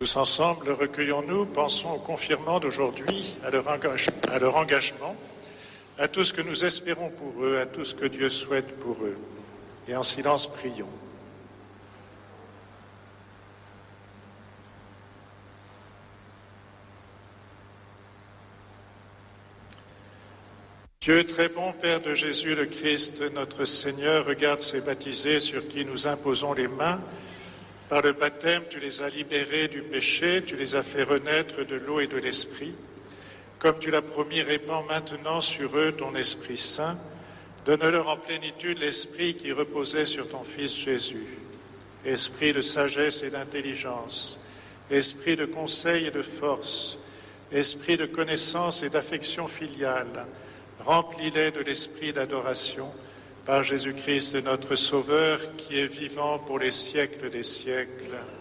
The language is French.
Tous ensemble, recueillons-nous, pensons aux confirmants d'aujourd'hui, à leur engagement, à tout ce que nous espérons pour eux, à tout ce que Dieu souhaite pour eux. Et en silence, prions. Dieu très bon, Père de Jésus le Christ, notre Seigneur, regarde ces baptisés sur qui nous imposons les mains. Par le baptême, tu les as libérés du péché, tu les as fait renaître de l'eau et de l'Esprit. Comme tu l'as promis, répands maintenant sur eux ton Esprit Saint. Donne-leur en plénitude l'Esprit qui reposait sur ton Fils Jésus. Esprit de sagesse et d'intelligence, Esprit de conseil et de force, Esprit de connaissance et d'affection filiale, remplis-les de l'Esprit d'adoration, par Jésus-Christ notre Sauveur, qui est vivant pour les siècles des siècles.